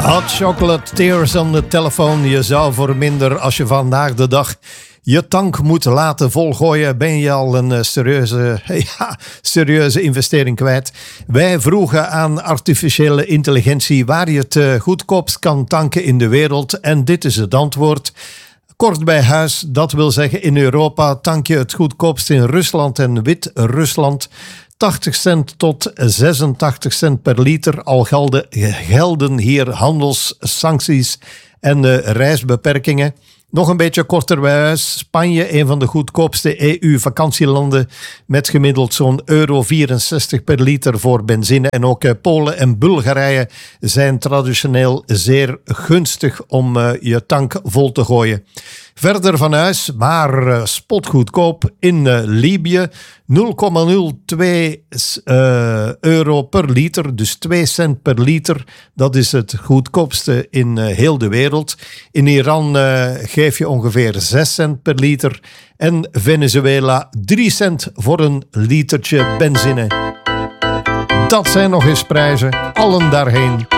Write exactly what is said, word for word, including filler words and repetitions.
Hot chocolate, tears on the telefoon. Je zou voor minder, als je vandaag de dag je tank moet laten volgooien, ben je al een uh, serieuze, ja, serieuze investering kwijt. Wij vroegen aan artificiële intelligentie waar je het uh, goedkoopst kan tanken in de wereld. En dit is het antwoord. Kort bij huis, dat wil zeggen in Europa tank je het goedkoopst in Rusland en Wit-Rusland. tachtig cent tot zesentachtig cent per liter. Al gelden, gelden hier handelssancties en uh, reisbeperkingen. Nog een beetje korter bij huis. Spanje, een van de goedkoopste E U-vakantielanden met gemiddeld zo'n euro vierenzestig per liter voor benzine. En ook uh, Polen en Bulgarije zijn traditioneel zeer gunstig om uh, je tank vol te gooien. Verder van huis, maar uh, spotgoedkoop in uh, Libië. nul komma nul twee uh, euro per liter, dus twee cent per liter. Dat is het goedkoopste in uh, heel de wereld. In Iran uh, geef je ongeveer zes cent per liter. En Venezuela drie cent voor een litertje benzine. Dat zijn nog eens prijzen. Allen daarheen.